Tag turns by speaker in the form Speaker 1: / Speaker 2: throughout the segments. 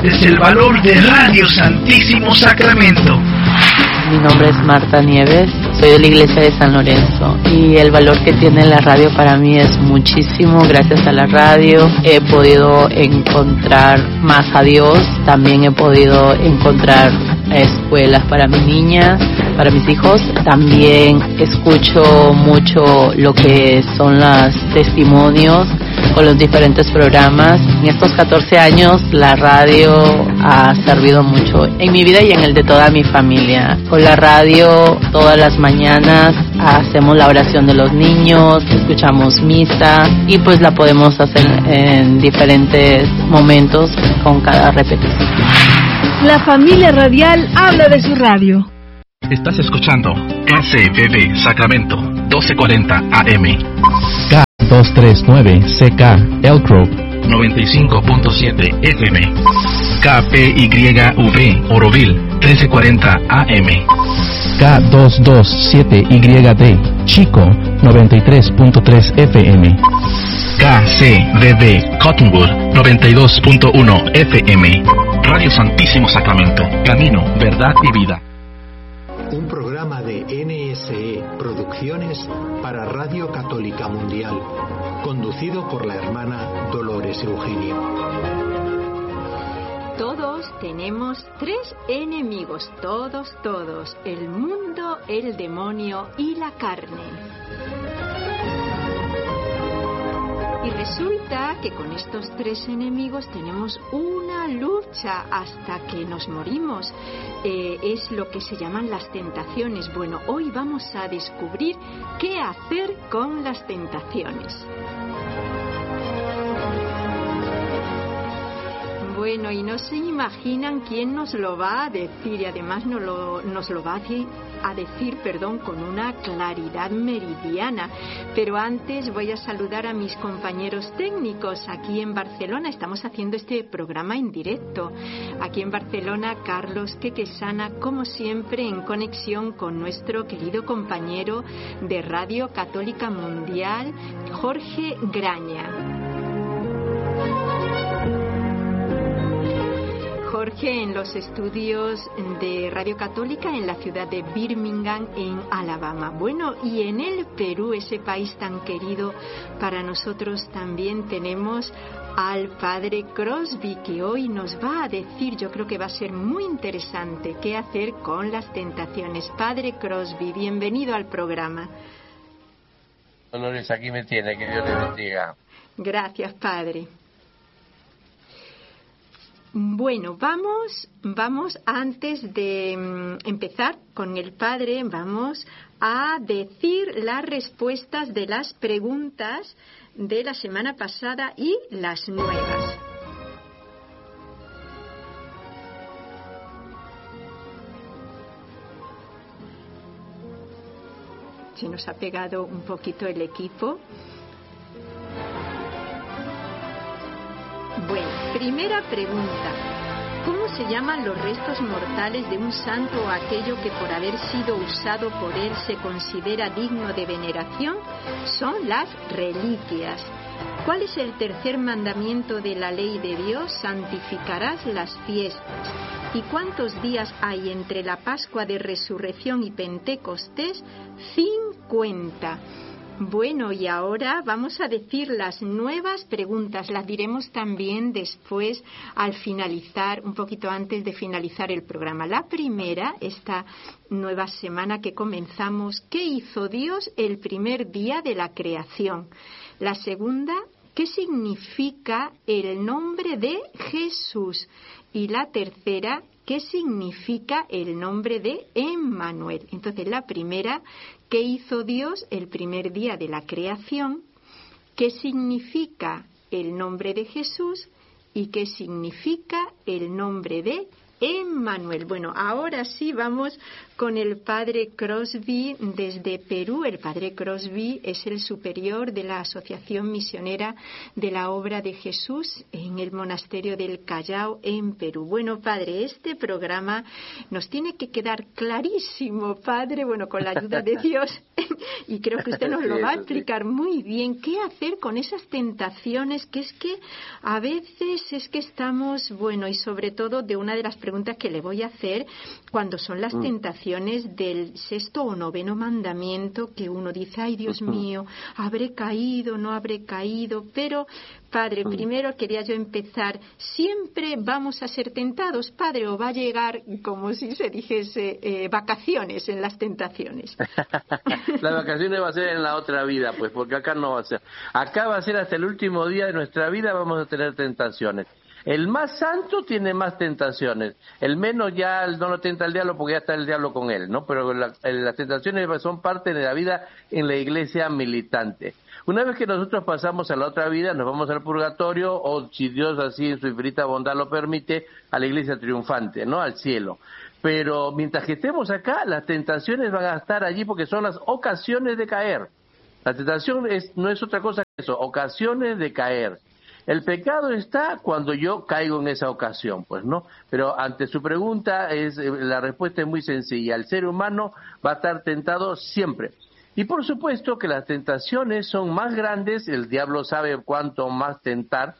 Speaker 1: desde el valor de Radio Santísimo Sacramento.
Speaker 2: Mi nombre es Marta Nieves, soy de la iglesia de San Lorenzo y el valor que tiene la radio para mí es muchísimo. Gracias a la radio he podido encontrar más a Dios, también he podido encontrar escuelas para mi niña, para mis hijos. También escucho mucho lo que son los testimonios con los diferentes programas. En estos 14 años la radio ha servido mucho en mi vida y en el de toda mi familia. Con la radio todas las mañanas hacemos la oración de los niños, escuchamos misa y pues la podemos hacer en diferentes momentos con cada repetición.
Speaker 3: La familia radial habla de su radio.
Speaker 1: Estás escuchando KCBB Sacramento 1240 AM.
Speaker 4: K239CK Elk Grove
Speaker 1: 95.7 FM. KPYV Oroville 1340 AM.
Speaker 4: K227YD Chico 93.3 FM.
Speaker 1: KCBB Cottonwood 92.1 FM. Radio Santísimo Sacramento, camino, verdad y vida.
Speaker 5: Un programa de NSE Producciones para Radio Católica Mundial, conducido por la hermana Dolores Eugenio.
Speaker 6: Todos tenemos tres enemigos, todos, el mundo, el demonio y la carne. Y resulta que con estos tres enemigos tenemos una lucha hasta que nos morimos. Es lo que se llaman las tentaciones. Bueno, hoy vamos a descubrir qué hacer con las tentaciones. Bueno, y no se imaginan quién nos lo va a decir, y además nos lo va a decir, con una claridad meridiana. Pero antes voy a saludar a mis compañeros técnicos aquí en Barcelona. Estamos haciendo este programa en directo. Aquí en Barcelona, Carlos Quequesana, como siempre, en conexión con nuestro querido compañero de Radio Católica Mundial, Jorge Graña. Jorge en los estudios de Radio Católica en la ciudad de Birmingham, en Alabama. Bueno, y en el Perú, ese país tan querido para nosotros, también tenemos al Padre Crosby, que hoy nos va a decir, yo creo que va a ser muy interesante, qué hacer con las tentaciones. Padre Crosby, bienvenido al programa.
Speaker 7: Dolores, aquí me tiene, que Dios le bendiga.
Speaker 6: Gracias, Padre. Bueno, vamos antes de empezar con el Padre, vamos a decir las respuestas de las preguntas de la semana pasada y las nuevas. Se nos ha pegado un poquito el equipo. Bueno, primera pregunta. ¿Cómo se llaman los restos mortales de un santo o aquello que por haber sido usado por él se considera digno de veneración? Son las reliquias. ¿Cuál es el tercer mandamiento de la ley de Dios? Santificarás las fiestas. ¿Y cuántos días hay entre la Pascua de Resurrección y Pentecostés? 50. Bueno, y ahora vamos a decir las nuevas preguntas. Las diremos también después, al finalizar, un poquito antes de finalizar el programa. La primera, esta nueva semana que comenzamos, ¿qué hizo Dios el primer día de la creación? La segunda, ¿qué significa el nombre de Jesús? Y la tercera, ¿qué significa el nombre de Emmanuel? Entonces, la primera, ¿qué hizo Dios el primer día de la creación? ¿Qué significa el nombre de Jesús? ¿Y qué significa el nombre de Emmanuel? Bueno, ahora sí vamos con el Padre Crosby desde Perú. El Padre Crosby es el superior de la Asociación Misionera de la Obra de Jesús en el Monasterio del Callao, en Perú. Bueno, Padre, este programa nos tiene que quedar clarísimo, Padre, bueno, con la ayuda de Dios, y creo que usted nos lo va a explicar muy bien, qué hacer con esas tentaciones, que es que a veces es que estamos, bueno, y sobre todo de una de las preguntas que le voy a hacer, cuando son las tentaciones del 6º o 9º mandamiento, que uno dice, ay Dios mío, habré caído, no habré caído, pero Padre, primero quería yo empezar, ¿siempre vamos a ser tentados, Padre, o va a llegar, como si se dijese, vacaciones en las tentaciones?
Speaker 7: Las vacaciones va a ser en la otra vida, pues, porque acá no va a ser. Acá va a ser hasta el último día de nuestra vida, vamos a tener tentaciones. El más santo tiene más tentaciones, el menos ya no lo tenta el diablo porque ya está el diablo con él, ¿no? Pero las tentaciones son parte de la vida en la iglesia militante. Una vez que nosotros pasamos a la otra vida, nos vamos al purgatorio o, si Dios así en su infinita bondad lo permite, a la iglesia triunfante, ¿no? Al cielo. Pero mientras que estemos acá, las tentaciones van a estar allí porque son las ocasiones de caer. La tentación no es otra cosa que eso, ocasiones de caer. El pecado está cuando yo caigo en esa ocasión, pues, ¿no? Pero ante su pregunta, la respuesta es muy sencilla. El ser humano va a estar tentado siempre. Y por supuesto que las tentaciones son más grandes, el diablo sabe cuánto más tentar.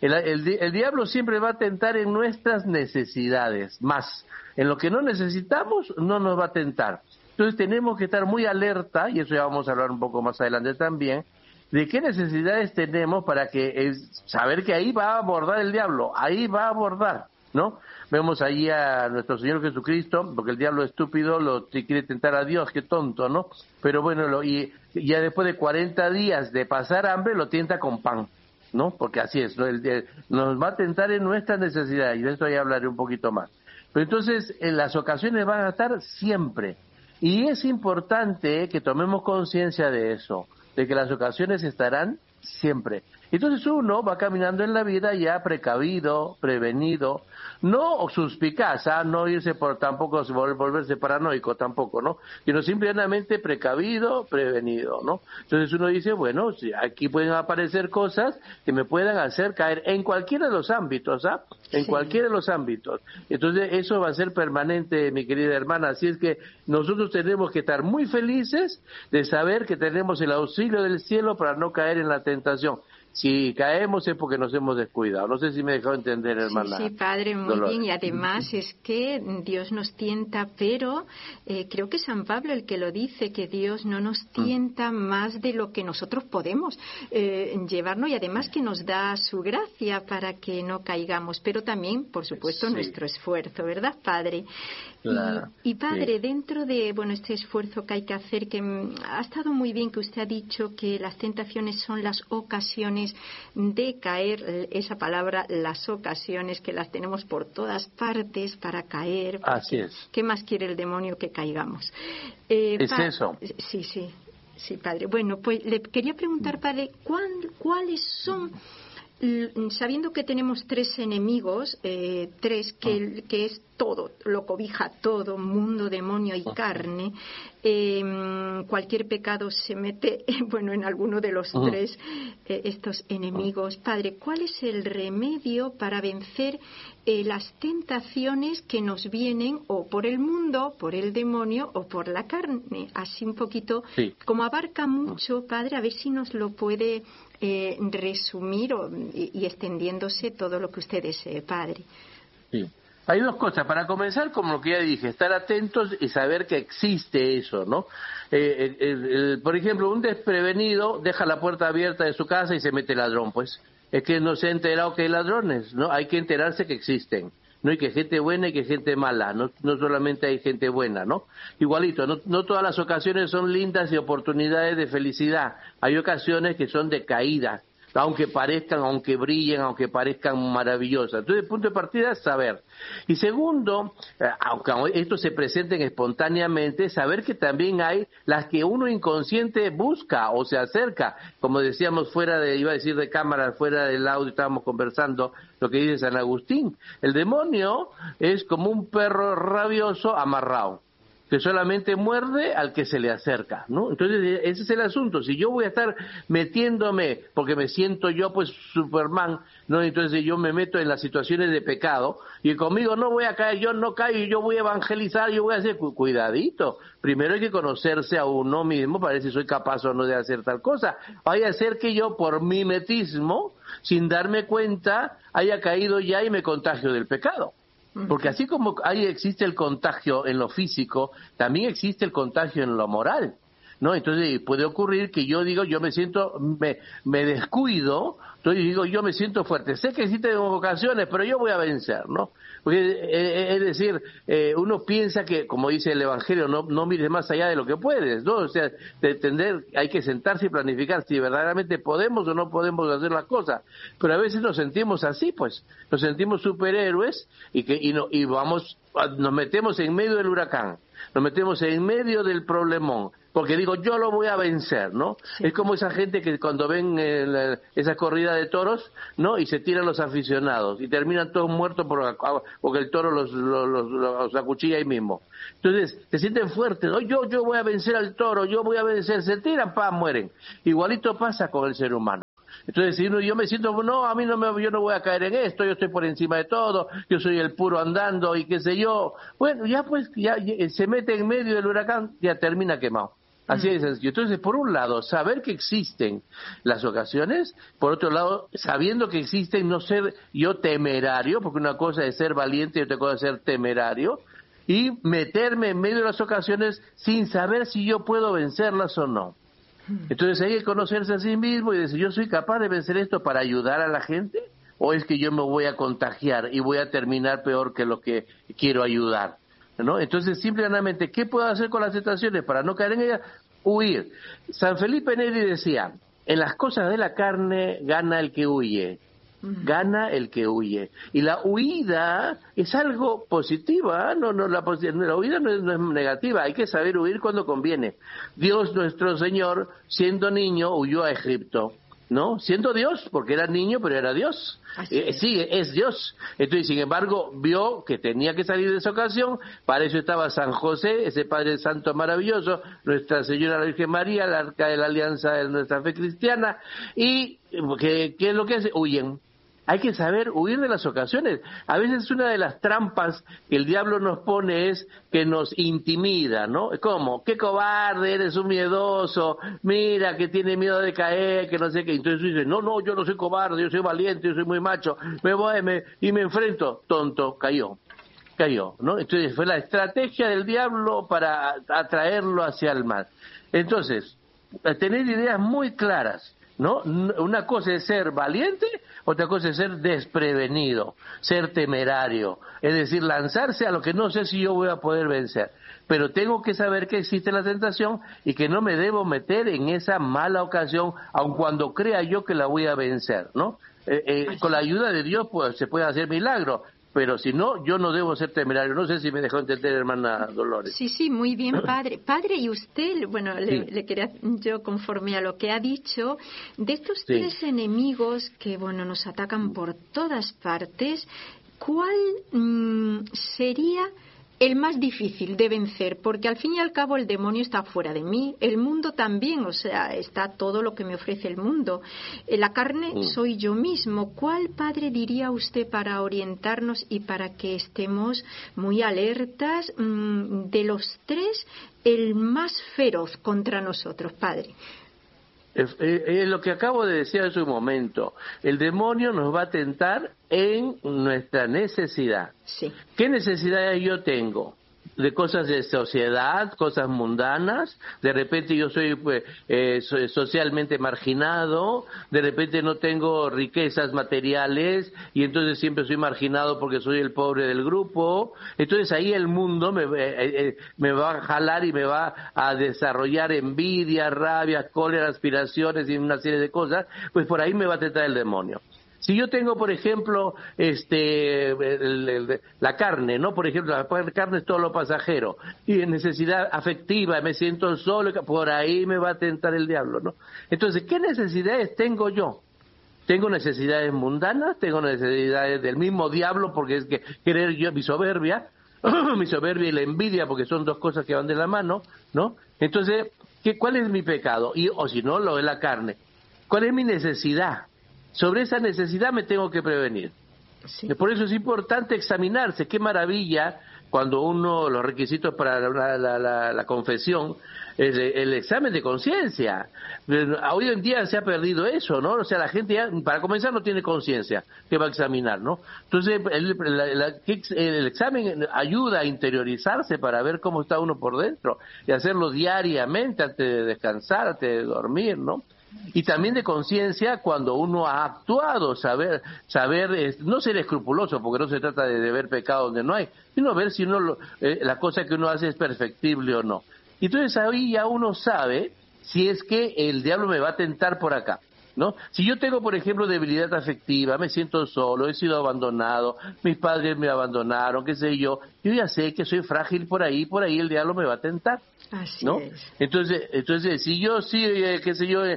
Speaker 7: El diablo siempre va a tentar en nuestras necesidades, más. En lo que no necesitamos, no nos va a tentar. Entonces tenemos que estar muy alerta, y eso ya vamos a hablar un poco más adelante también, de qué necesidades tenemos para que saber que ahí va a abordar el diablo, ahí va a abordar, ¿no? Vemos allí a nuestro Señor Jesucristo, porque el diablo estúpido lo quiere tentar a Dios, qué tonto, ¿no? Pero bueno, y ya después de 40 días de pasar hambre, lo tienta con pan, ¿no? Porque así es, ¿no? Nos va a tentar en nuestras necesidades, y de esto ya hablaré un poquito más. Pero entonces, las ocasiones van a estar siempre, y es importante que tomemos conciencia de eso, de que las ocasiones estarán siempre. Entonces uno va caminando en la vida ya precavido, prevenido, no suspicaz, no irse por tampoco volverse paranoico tampoco, ¿no? Sino simplemente precavido, prevenido, ¿no? Entonces uno dice, bueno, aquí pueden aparecer cosas que me puedan hacer caer en cualquiera de los ámbitos, en cualquiera de los ámbitos. Entonces eso va a ser permanente, mi querida hermana, así es que nosotros tenemos que estar muy felices de saber que tenemos el auxilio del cielo para no caer en la tentación. Si caemos es porque nos hemos descuidado. No sé si me he dejado entender, hermana.
Speaker 6: Sí, Padre, muy
Speaker 7: Dolores.
Speaker 6: bien. Y además es que Dios nos tienta, pero creo que es San Pablo el que lo dice, que Dios no nos tienta más de lo que nosotros podemos llevarnos, y además que nos da su gracia para que no caigamos, pero también, por supuesto, nuestro esfuerzo, ¿verdad, Padre?
Speaker 7: Claro,
Speaker 6: y Padre, dentro de este esfuerzo que hay que hacer, que ha estado muy bien que usted ha dicho que las tentaciones son las ocasiones de caer, esa palabra, las ocasiones, que las tenemos por todas partes para caer.
Speaker 7: Así es.
Speaker 6: ¿Qué más quiere el demonio que caigamos?
Speaker 7: Es eso.
Speaker 6: Sí, Padre. Bueno, pues le quería preguntar, Padre, ¿cuáles son, sabiendo que tenemos 3 enemigos, que es todo, lo cobija todo, mundo, demonio y carne, cualquier pecado se mete, en alguno de los 3 estos enemigos. Padre, ¿cuál es el remedio para vencer las tentaciones que nos vienen o por el mundo, por el demonio o por la carne? Así un poquito, como abarca mucho, Padre, a ver si nos lo puede resumir y extendiéndose todo lo que usted desee, Padre.
Speaker 7: Sí. Hay 2 cosas. Para comenzar, como lo que ya dije, estar atentos y saber que existe eso, ¿no? Por ejemplo, un desprevenido deja la puerta abierta de su casa y se mete ladrón, pues. Es que no se ha enterado que hay ladrones, ¿no? Hay que enterarse que existen, ¿no? Y que hay gente buena y que hay gente mala, no solamente hay gente buena, ¿no? Igualito, no todas las ocasiones son lindas y oportunidades de felicidad. Hay ocasiones que son de caída, aunque parezcan, aunque brillen, aunque parezcan maravillosas. Entonces, el punto de partida es saber. Y segundo, aunque estos se presenten espontáneamente, saber que también hay las que uno inconsciente busca o se acerca. Como decíamos iba a decir de cámara, fuera del audio, estábamos conversando lo que dice San Agustín. El demonio es como un perro rabioso amarrado. que solamente muerde al que se le acerca, ¿no? Entonces, ese es el asunto. Si yo voy a estar metiéndome, porque me siento yo, pues, Superman, ¿no? Entonces yo me meto en las situaciones de pecado, y conmigo no voy a caer, yo no caigo, yo voy a evangelizar, yo voy a hacer, cuidadito. Primero hay que conocerse a uno mismo para ver si soy capaz o no de hacer tal cosa. Vaya a ser que yo, por mimetismo, sin darme cuenta, haya caído ya y me contagio del pecado. Porque así como ahí existe el contagio en lo físico, también existe el contagio en lo moral, ¿no? Entonces puede ocurrir que yo digo, yo me siento, me descuido, entonces digo, yo me siento fuerte. Sé que existen ocasiones, pero yo voy a vencer, ¿no? Porque, es decir, uno piensa que, como dice el Evangelio, no mires más allá de lo que puedes, ¿no? O sea, de entender, hay que sentarse y planificar si verdaderamente podemos o no podemos hacer las cosas. Pero a veces nos sentimos así, pues, nos sentimos superhéroes y vamos, nos metemos en medio del huracán, nos metemos en medio del problemón, porque digo, yo lo voy a vencer, ¿no? Sí. Es como esa gente que cuando ven esa corrida de toros, ¿no? Y se tiran los aficionados y terminan todos muertos porque el toro los acuchilla ahí mismo. Entonces, se sienten fuertes, ¿no? Yo voy a vencer al toro, yo voy a vencer, se tiran, mueren. Igualito pasa con el ser humano. Entonces, si yo me siento, no, a mí yo no voy a caer en esto, yo estoy por encima de todo, yo soy el puro andando y qué sé yo. Bueno, ya pues, ya se mete en medio del huracán, ya termina quemado. Así es sencillo. Entonces, por un lado, saber que existen las ocasiones, por otro lado, sabiendo que existen, no ser yo temerario, porque una cosa es ser valiente y otra cosa es ser temerario, y meterme en medio de las ocasiones sin saber si yo puedo vencerlas o no. Entonces hay que conocerse a sí mismo y decir, ¿yo soy capaz de vencer esto para ayudar a la gente? ¿O es que yo me voy a contagiar y voy a terminar peor que lo que quiero ayudar? ¿No? Entonces, simplemente, ¿qué puedo hacer con las tentaciones para no caer en ellas? Huir. San Felipe Neri decía, en las cosas de la carne gana el que huye. Gana el que huye. Y la huida es algo positiva, la huida no es negativa, hay que saber huir cuando conviene. Dios nuestro Señor, siendo niño, huyó a Egipto, ¿no? Siendo Dios, porque era niño, pero era Dios. Sí, es Dios. Entonces, sin embargo, vio que tenía que salir de esa ocasión, para eso estaba San José, ese Padre Santo maravilloso, Nuestra Señora la Virgen María, la Arca de la Alianza de nuestra fe cristiana, y ¿qué es lo que hace? Huyen. Hay que saber huir de las ocasiones. A veces una de las trampas que el diablo nos pone es que nos intimida, ¿no? ¿Cómo? ¡Qué cobarde! Eres un miedoso. Mira, que tiene miedo de caer, que no sé qué. Entonces tú dices, no, yo no soy cobarde, yo soy valiente, yo soy muy macho. Me enfrento. Tonto, cayó, ¿no? Entonces fue la estrategia del diablo para atraerlo hacia el mal. Entonces, tener ideas muy claras, ¿no? Una cosa es ser valiente, otra cosa es ser desprevenido, ser temerario, es decir, lanzarse a lo que no sé si yo voy a poder vencer, pero tengo que saber que existe la tentación y que no me debo meter en esa mala ocasión, aun cuando crea yo que la voy a vencer, ¿no? Con la ayuda de Dios pues se puede hacer milagros, pero si no, yo no debo ser temerario. No sé si me dejó entender, hermana Dolores.
Speaker 6: Sí, muy bien, padre. Padre, y usted, bueno, sí. le quería yo, conforme a lo que ha dicho, de estos tres enemigos que, bueno, nos atacan por todas partes, ¿cuál sería el más difícil de vencer? Porque al fin y al cabo el demonio está fuera de mí, el mundo también, o sea, está todo lo que me ofrece el mundo. La carne soy yo mismo. ¿Cuál, padre, diría usted para orientarnos y para que estemos muy alertas de los tres, el más feroz contra nosotros, padre?
Speaker 7: Lo que acabo de decir hace un momento, el demonio nos va a tentar en nuestra necesidad. Sí. ¿Qué necesidades yo tengo? De cosas de sociedad, cosas mundanas, de repente yo soy socialmente marginado, de repente no tengo riquezas materiales y entonces siempre soy marginado porque soy el pobre del grupo. Entonces ahí el mundo me va a jalar y me va a desarrollar envidia, rabia, cólera, aspiraciones y una serie de cosas, pues por ahí me va a tentar el demonio. Si yo tengo, por ejemplo, la carne, ¿no? Por ejemplo, la carne es todo lo pasajero. Y en necesidad afectiva, me siento solo, por ahí me va a tentar el diablo, ¿no? Entonces, ¿qué necesidades tengo yo? Tengo necesidades mundanas, tengo necesidades del mismo diablo, porque es que querer yo, mi soberbia, mi soberbia y la envidia, porque son dos cosas que van de la mano, ¿no? Entonces, ¿cuál es mi pecado? O si no, lo de la carne. ¿Cuál es mi necesidad? Sobre esa necesidad me tengo que prevenir. Sí. Por eso es importante examinarse. Qué maravilla cuando los requisitos para la confesión, el examen de conciencia. Hoy en día se ha perdido eso, ¿no? O sea, la gente ya, para comenzar, no tiene conciencia que va a examinar, ¿no? Entonces, el examen ayuda a interiorizarse para ver cómo está uno por dentro y hacerlo diariamente antes de descansar, antes de dormir, ¿no? Y también de conciencia cuando uno ha actuado, saber no ser escrupuloso, porque no se trata de ver pecado donde no hay, sino ver si la cosa que uno hace es perfectible o no. Y entonces ahí ya uno sabe si es que el diablo me va a tentar por acá, ¿no? Si yo tengo, por ejemplo, debilidad afectiva, me siento solo, he sido abandonado, mis padres me abandonaron, qué sé yo ya sé que soy frágil por ahí el diablo me va a tentar.
Speaker 6: Así
Speaker 7: ¿no?
Speaker 6: es.
Speaker 7: Entonces, si yo qué sé yo,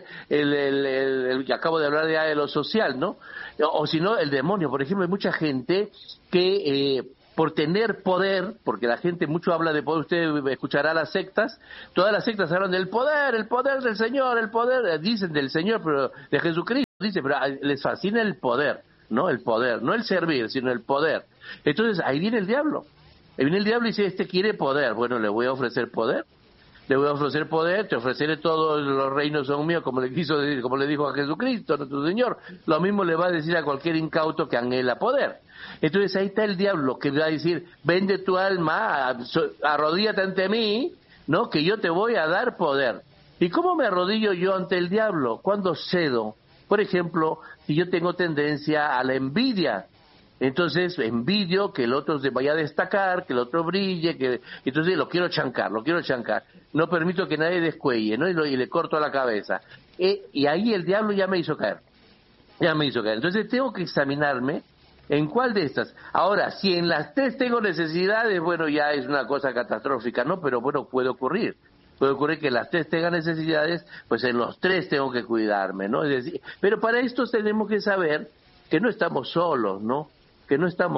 Speaker 7: el que acabo de hablar de lo social, ¿no? O si no, el demonio, por ejemplo, hay mucha gente que por tener poder, porque la gente mucho habla de poder, usted escuchará las sectas, todas las sectas hablan del poder, el poder del Señor, el poder, dicen del Señor, pero de Jesucristo, dice, pero les fascina el poder, ¿no? El poder, no el servir, sino el poder. Entonces, ahí viene el diablo. Ahí viene el diablo y dice, quiere poder, bueno, le voy a ofrecer poder. Le voy a ofrecer poder, te ofreceré todos los reinos son míos, como le dijo a Jesucristo, nuestro Señor. Lo mismo le va a decir a cualquier incauto que anhela poder. Entonces ahí está el diablo, que va a decir, vende tu alma, arrodíllate ante mí, ¿no? Que yo te voy a dar poder. ¿Y cómo me arrodillo yo ante el diablo? Cuando cedo. Por ejemplo, si yo tengo tendencia a la envidia, entonces envidio que el otro se vaya a destacar, que el otro brille, entonces lo quiero chancar. No permito que nadie descuelle, ¿no? Y le corto la cabeza. Y ahí el diablo ya me hizo caer. Entonces tengo que examinarme en cuál de estas. Ahora, si en las tres tengo necesidades, bueno, ya es una cosa catastrófica, ¿no? Pero bueno, puede ocurrir que las tres tengan necesidades, pues en los tres tengo que cuidarme, ¿no? Es decir, pero para esto tenemos que saber que no estamos solos, ¿no? Que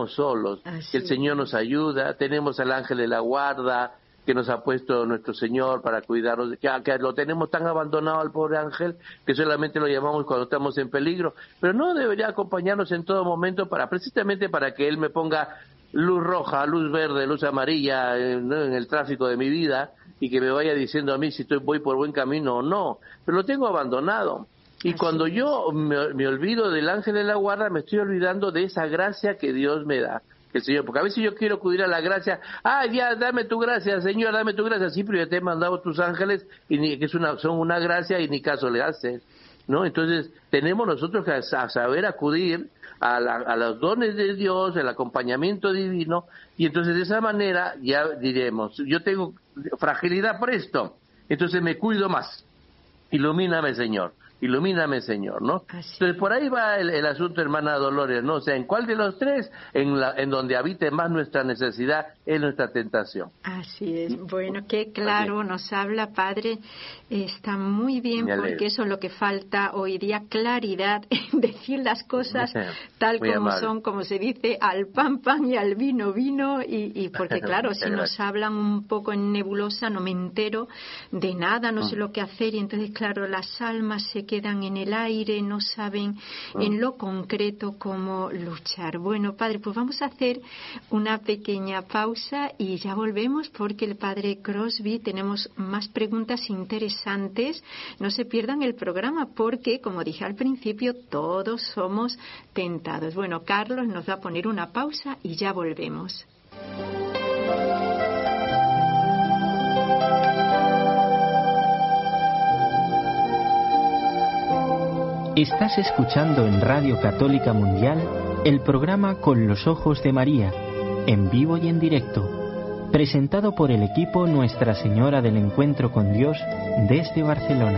Speaker 7: el Señor nos ayuda, tenemos al ángel de la guarda que nos ha puesto nuestro Señor para cuidarnos, que lo tenemos tan abandonado al pobre ángel que solamente lo llamamos cuando estamos en peligro, pero no debería acompañarnos en todo momento precisamente para que Él me ponga luz roja, luz verde, luz amarilla, ¿no? En el tráfico de mi vida y que me vaya diciendo a mí si voy por buen camino o no, pero lo tengo abandonado. Y cuando yo me olvido del ángel de la guarda, me estoy olvidando de esa gracia que Dios me da, el Señor. Porque a veces yo quiero acudir a la gracia, ya, dame tu gracia, Señor, dame tu gracia. Sí, pero ya te he mandado tus ángeles, que son una gracia y ni caso le haces, ¿no? Entonces, tenemos nosotros que saber acudir a los dones de Dios, el acompañamiento divino, y entonces de esa manera ya diremos, yo tengo fragilidad por esto, entonces me cuido más. Ilumíname, Señor, ¿no? Entonces, por ahí va el asunto, hermana Dolores, ¿no? O sea, ¿en cuál de los tres? En donde habite más nuestra necesidad es nuestra tentación.
Speaker 6: Así es. Bueno, qué claro nos habla, Padre. Está muy bien, porque eso es lo que falta hoy día, claridad en decir las cosas tal como amable son, como se dice, al pan y al vino, y porque claro, si nos hablan un poco en nebulosa, no me entero de nada, no sé lo que hacer, y entonces, claro, las almas se quedan en el aire, no saben en lo concreto cómo luchar. Bueno, Padre, pues vamos a hacer una pequeña pausa y ya volvemos, porque el Padre Crosby tenemos más preguntas interesantes. No se pierdan el programa, porque, como dije al principio, todos somos tentados. Bueno, Carlos nos va a poner una pausa y ya volvemos.
Speaker 8: Estás escuchando en Radio Católica Mundial el programa Con los Ojos de María, en vivo y en directo, presentado por el equipo Nuestra Señora del Encuentro con Dios desde Barcelona.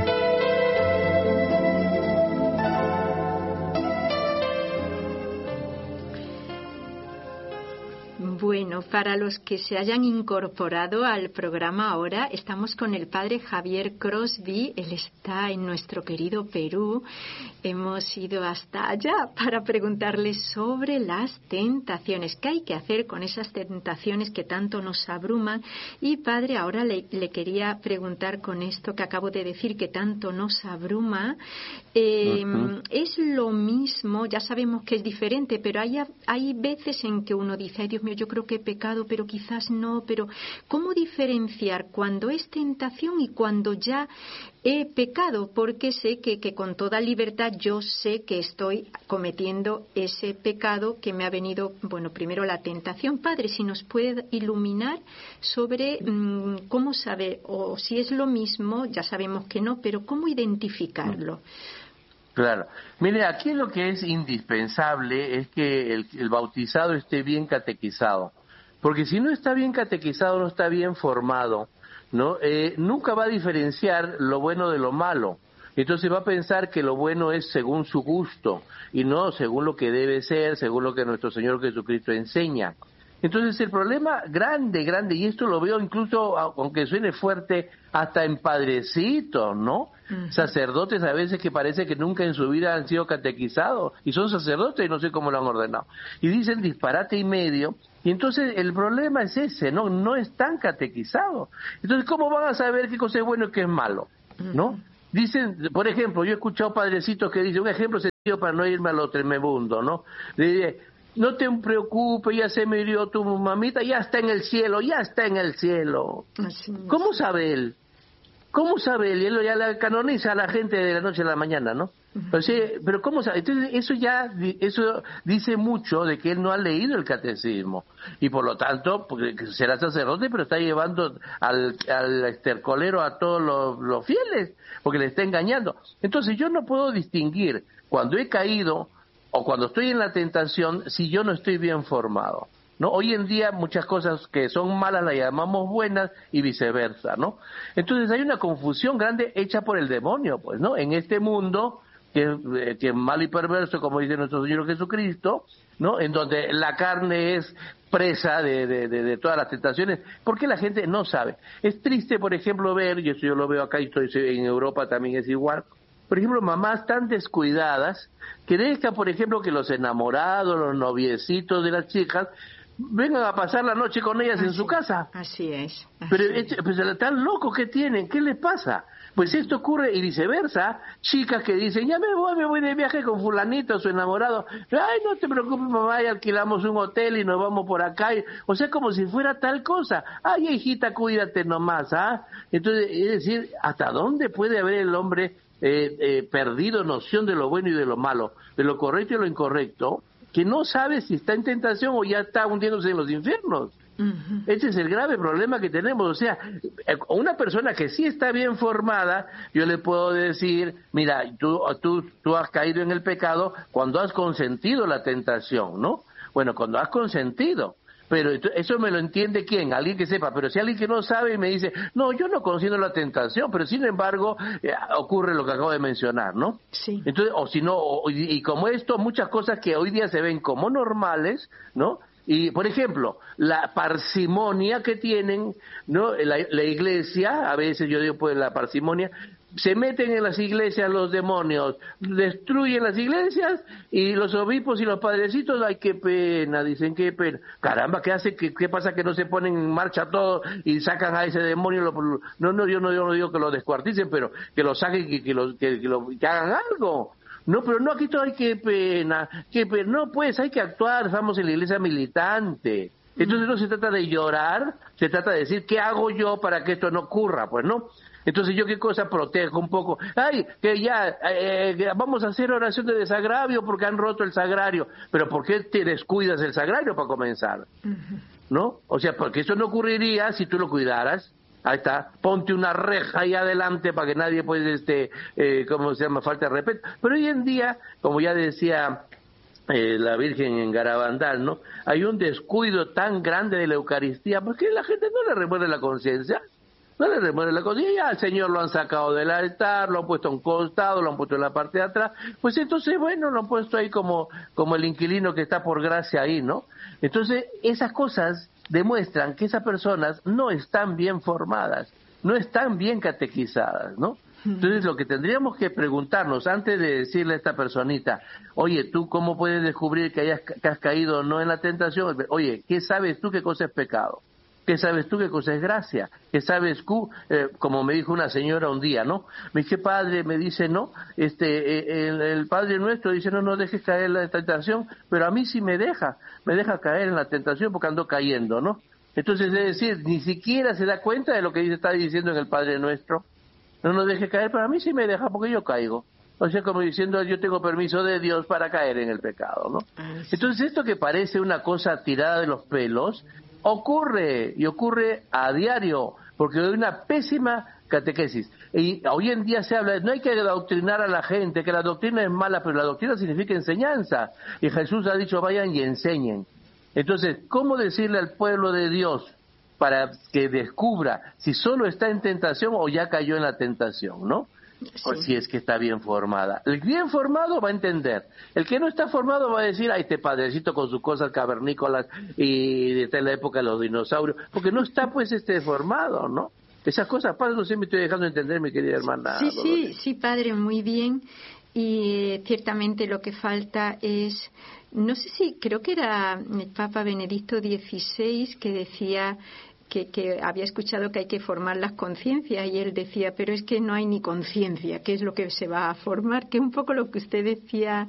Speaker 6: Bueno, para los que se hayan incorporado al programa ahora, estamos con el padre Javier Crosby. Él está en nuestro querido Perú. Hemos ido hasta allá para preguntarle sobre las tentaciones. ¿Qué hay que hacer con esas tentaciones que tanto nos abruman? Y padre, ahora le quería preguntar con esto que acabo de decir, que tanto nos abruma. ¿Es lo mismo? Ya sabemos que es diferente, pero hay veces en que uno dice, ay Dios mío, yo creo que he pecado, pero quizás no, pero ¿cómo diferenciar cuando es tentación y cuando ya he pecado? Porque sé que con toda libertad yo sé que estoy cometiendo ese pecado que me ha venido, bueno, primero la tentación. Padre, si nos puede iluminar sobre cómo saber, o si es lo mismo, ya sabemos que no, pero cómo identificarlo.
Speaker 7: Claro. Mire, aquí lo que es indispensable es que el bautizado esté bien catequizado. Porque si no está bien catequizado, no está bien formado, ¿no? Nunca va a diferenciar lo bueno de lo malo. Entonces va a pensar que lo bueno es según su gusto y no según lo que debe ser, según lo que nuestro Señor Jesucristo enseña. Entonces el problema grande, y esto lo veo incluso, aunque suene fuerte, hasta en padrecitos, ¿no? Uh-huh. Sacerdotes a veces que parece que nunca en su vida han sido catequizados, y son sacerdotes y no sé cómo lo han ordenado. Y dicen disparate y medio, y entonces el problema es ese, no están catequizados. Entonces, ¿cómo van a saber qué cosa es bueno y qué es malo? ¿No? Uh-huh. Dicen, por ejemplo, yo he escuchado padrecitos que dicen, un ejemplo sencillo para no irme a lo tremebundo, ¿no? No te preocupes, ya se murió tu mamita, ya está en el cielo. ¿Cómo sabe él? Y él ya la canoniza a la gente de la noche a la mañana, ¿no? Pero ¿cómo sabe? Entonces eso dice mucho de que él no ha leído el catecismo. Y por lo tanto, porque será sacerdote, pero está llevando al estercolero a todos los fieles, porque le está engañando. Entonces yo no puedo distinguir cuando he caído o cuando estoy en la tentación, si yo no estoy bien formado, ¿no? Hoy en día muchas cosas que son malas las llamamos buenas y viceversa, ¿no? Entonces hay una confusión grande hecha por el demonio, pues, ¿no? En este mundo que es malo y perverso, como dice nuestro Señor Jesucristo, ¿no? En donde la carne es presa de todas las tentaciones, porque la gente no sabe. Es triste, por ejemplo, ver, y eso yo lo veo acá y estoy en Europa también es igual, por ejemplo, mamás tan descuidadas que dejan, por ejemplo, que los enamorados, los noviecitos de las chicas vengan a pasar la noche con ellas en su casa.
Speaker 6: Así es.
Speaker 7: Pero tan locos que tienen, ¿qué les pasa? Pues esto ocurre y viceversa, chicas que dicen, ya me voy de viaje con fulanito, su enamorado, ay, no te preocupes mamá, y alquilamos un hotel y nos vamos por acá, o sea, como si fuera tal cosa, ay, hijita, cuídate nomás, ¿ah? Entonces, es decir, ¿hasta dónde puede haber el hombre perdido noción de lo bueno y de lo malo, de lo correcto y lo incorrecto, que no sabe si está en tentación o ya está hundiéndose en los infiernos? Uh-huh. Ese es el grave problema que tenemos. O sea, una persona que sí está bien formada, yo le puedo decir, mira, tú has caído en el pecado cuando has consentido la tentación, ¿no? Bueno, cuando has consentido. Pero eso me lo entiende ¿quién? Alguien que sepa. Pero si alguien que no sabe y me dice, no, yo no consiento la tentación, pero sin embargo ocurre lo que acabo de mencionar, ¿no?
Speaker 6: Sí.
Speaker 7: Entonces, o si no, y como esto, muchas cosas que hoy día se ven como normales, ¿no? Y, por ejemplo, la parsimonia que tienen, ¿no? La iglesia, a veces yo digo, pues la parsimonia, se meten en las iglesias los demonios, destruyen las iglesias y los obispos y los padrecitos, ay, qué pena, dicen, qué pena. Caramba, ¿qué pasa que no se ponen en marcha todo y sacan a ese demonio? Yo no digo que lo descuarticen, pero que lo saquen y que hagan algo. No, pero no, aquí todo hay qué pena. No, pues hay que actuar, estamos en la iglesia militante. Entonces no se trata de llorar, se trata de decir, ¿qué hago yo para que esto no ocurra? Pues no. Entonces yo qué cosa protejo un poco. Ay, que ya, vamos a hacer oración de desagravio porque han roto el sagrario. Pero ¿por qué te descuidas el sagrario para comenzar? Uh-huh. ¿No? O sea, porque eso no ocurriría si tú lo cuidaras. Ahí está, ponte una reja ahí adelante para que nadie pueda, falta de respeto. Pero hoy en día, como ya decía la Virgen en Garabandal, ¿no? Hay un descuido tan grande de la Eucaristía, porque la gente no le remueve la conciencia. No le remueve la cosa. Y ya al Señor lo han sacado del altar, lo han puesto a un costado, lo han puesto en la parte de atrás. Pues entonces, bueno, lo han puesto ahí como el inquilino que está por gracia ahí, ¿no? Entonces, esas cosas demuestran que esas personas no están bien formadas, no están bien catequizadas, ¿no? Entonces, lo que tendríamos que preguntarnos antes de decirle a esta personita, oye, ¿tú cómo puedes descubrir que has caído no en la tentación? Oye, ¿qué sabes tú qué cosa es pecado? ¿Qué sabes tú qué cosa es gracia? ¿Qué sabes tú? Como me dijo una señora un día, ¿no? Me dije, padre, me dice, no, el Padre Nuestro dice, no dejes caer en la tentación, pero a mí sí me deja caer en la tentación porque ando cayendo, ¿no? Entonces, es decir, ni siquiera se da cuenta de lo que está diciendo en el Padre Nuestro. No nos dejes caer, pero a mí sí me deja porque yo caigo. O sea, como diciendo, yo tengo permiso de Dios para caer en el pecado, ¿no? Entonces, esto que parece una cosa tirada de los pelos, ocurre a diario, porque hay una pésima catequesis. Y hoy en día se habla, no hay que adoctrinar a la gente, que la doctrina es mala, pero la doctrina significa enseñanza. Y Jesús ha dicho, vayan y enseñen. Entonces, ¿cómo decirle al pueblo de Dios para que descubra si solo está en tentación o ya cayó en la tentación, ¿no? O si es que está bien formada. El bien formado va a entender. El que no está formado va a decir, ay, este padrecito con sus cosas cavernícolas y de la época de los dinosaurios, porque no está pues formado, ¿no? Esas cosas, padre, no sé, me estoy dejando entender, mi querida hermana.
Speaker 6: Sí, padre, muy bien. Y ciertamente lo que falta es, no sé si, creo que era el Papa Benedicto XVI que decía que había escuchado que hay que formar las conciencias, y él decía, pero es que no hay ni conciencia, ¿qué es lo que se va a formar? Que un poco lo que usted decía